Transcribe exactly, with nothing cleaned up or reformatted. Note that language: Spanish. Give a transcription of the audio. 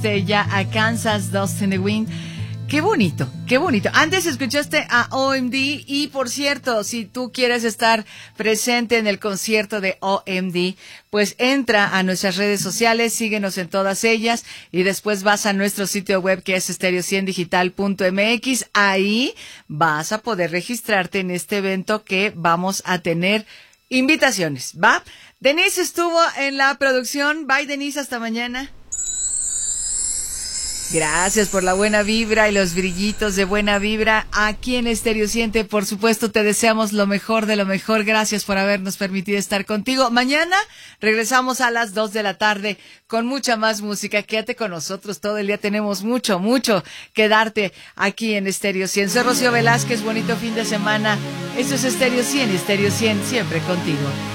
Estella, a Kansas, Dust in the Wind. Qué bonito, qué bonito. Antes escuchaste a O M D y, por cierto, si tú quieres estar presente en el concierto de O M D, pues entra a nuestras redes sociales, síguenos en todas ellas y después vas a nuestro sitio web que es estereo cien digital punto m x. Ahí vas a poder registrarte en este evento que vamos a tener invitaciones, ¿va? Denise estuvo en la producción. Bye, Denise, hasta mañana. Gracias por la buena vibra y los brillitos de buena vibra aquí en Estereo cien. Por supuesto, te deseamos lo mejor de lo mejor. Gracias por habernos permitido estar contigo. Mañana regresamos a las dos de la tarde con mucha más música. Quédate con nosotros todo el día. Tenemos mucho, mucho que darte aquí en Estereo cien. Soy Rocío Velázquez. Bonito fin de semana. Esto es Estereo cien. Estereo cien siempre contigo.